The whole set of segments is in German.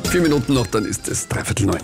4 Minuten noch, dann ist es 8:45.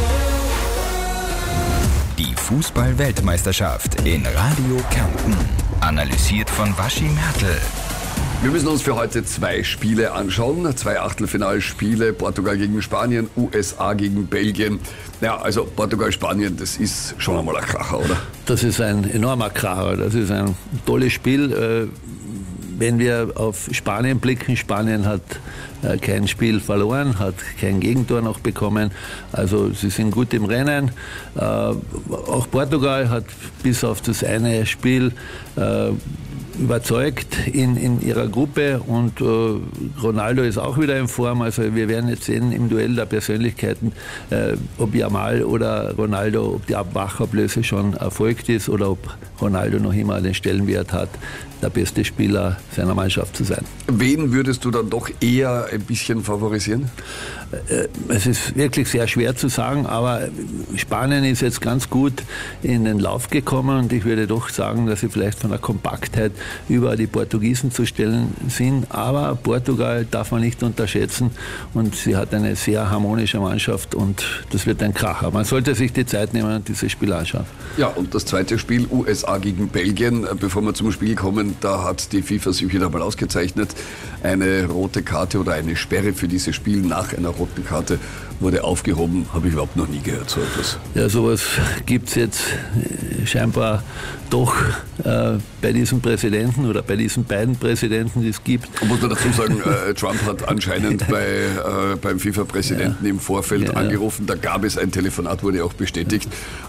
Die Fußball-Weltmeisterschaft in Radio Kärnten. Analysiert von Waschi Mertl. Wir müssen uns für heute 2 Spiele anschauen. 2 Achtelfinalspiele. Portugal gegen Spanien, USA gegen Belgien. Ja, also Portugal-Spanien, das ist schon einmal ein Kracher, oder? Das ist ein enormer Kracher. Das ist ein tolles Spiel. Wenn wir auf Spanien blicken, Spanien hat kein Spiel verloren, hat kein Gegentor noch bekommen. Also sie sind gut im Rennen. Auch Portugal hat bis auf das eine Spiel überzeugt in ihrer Gruppe und Ronaldo ist auch wieder in Form. Also wir werden jetzt sehen im Duell der Persönlichkeiten, ob Yamal oder Ronaldo, ob die Wachablöse schon erfolgt ist oder ob Ronaldo noch immer den Stellenwert hat, der beste Spieler seiner Mannschaft zu sein. Wen würdest du dann doch eher ein bisschen favorisieren? Es ist wirklich sehr schwer zu sagen, aber Spanien ist jetzt ganz gut in den Lauf gekommen und ich würde doch sagen, dass sie vielleicht von der Kompaktheit über die Portugiesen zu stellen sind. Aber Portugal darf man nicht unterschätzen und sie hat eine sehr harmonische Mannschaft und das wird ein Kracher. Man sollte sich die Zeit nehmen und dieses Spiel anschauen. Ja, und das zweite Spiel, USA gegen Belgien. Bevor wir zum Spiel kommen, da hat die FIFA sich wieder mal ausgezeichnet. Eine rote Karte oder eine Sperre für dieses Spiel nach einer roten Karte wurde aufgehoben. Habe ich überhaupt noch nie gehört, so etwas. Ja, sowas gibt es jetzt scheinbar doch bei diesem Präsidenten oder bei diesen beiden Präsidenten, die es gibt. Man muss man dazu sagen, Trump hat anscheinend beim FIFA-Präsidenten im Vorfeld angerufen. Da gab es ein Telefonat, wurde auch bestätigt.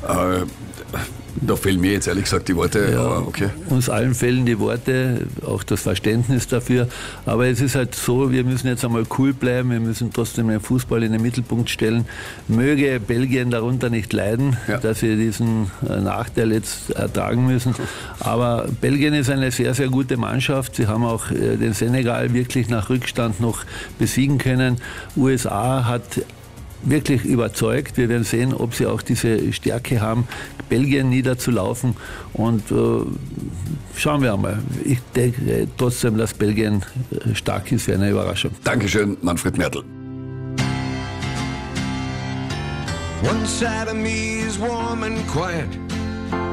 Da fehlen mir jetzt ehrlich gesagt die Worte, ja, aber okay. Uns allen fehlen die Worte, auch das Verständnis dafür. Aber es ist halt so, wir müssen jetzt einmal cool bleiben, wir müssen trotzdem den Fußball in den Mittelpunkt stellen. Möge Belgien darunter nicht leiden, dass sie diesen Nachteil jetzt ertragen müssen. Aber Belgien ist eine sehr, sehr gute Mannschaft. Sie haben auch den Senegal wirklich nach Rückstand noch besiegen können. USA hat wirklich überzeugt. Wir werden sehen, ob sie auch diese Stärke haben, Belgien niederzulaufen. Und schauen wir einmal. Ich denke trotzdem, dass Belgien stark ist, wäre eine Überraschung. Dankeschön, Manfred Mertl. One side of me is warm and quiet.